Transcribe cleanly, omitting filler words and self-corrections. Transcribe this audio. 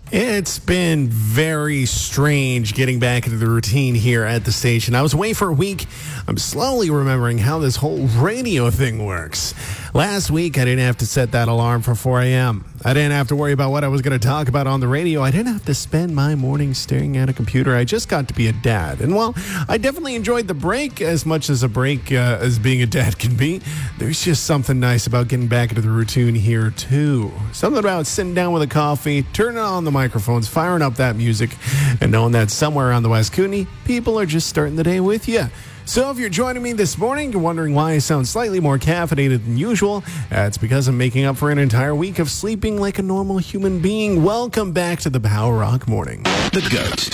It's been very strange getting back into the routine here at the station. I was away for a week. I'm slowly remembering how this whole radio thing works. Last week, I didn't have to set that alarm for 4 a.m. I didn't have to worry about what I was going to talk about on the radio. I didn't have to spend my morning staring at a computer. I just got to be a dad. And while I definitely enjoyed the break as much as a break as being a dad can be, there's just something nice about getting back into the routine here, too. Something about sitting down with a coffee, turning on the microphones, firing up that music, and knowing that somewhere around the West Kootenay, people are just starting the day with you. So if you're joining me this morning, you're wondering why I sound slightly more caffeinated than usual, it's because I'm making up for an entire week of sleeping like a normal human being. Welcome back to the Power Rock Morning. The GOAT,